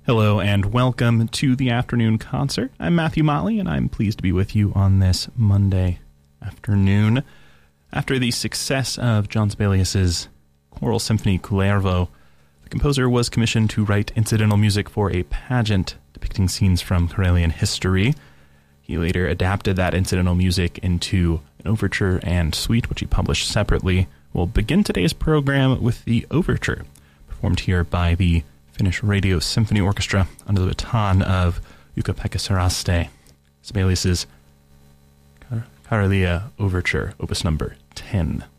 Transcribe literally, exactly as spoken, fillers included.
Hello and welcome to the afternoon concert. I'm Matthew Motley and I'm pleased to be with you on this Monday afternoon. After the success of John Sibelius's choral symphony Kullervo, the composer was commissioned to write incidental music for a pageant depicting scenes from Karelian history. He later adapted that incidental music into an overture and suite, which he published separately. We'll begin today's program with the overture, performed here by the Finnish Radio Symphony Orchestra under the baton of Jukka-Pekka Saraste, Sibelius's Karelia Overture, opus number ten.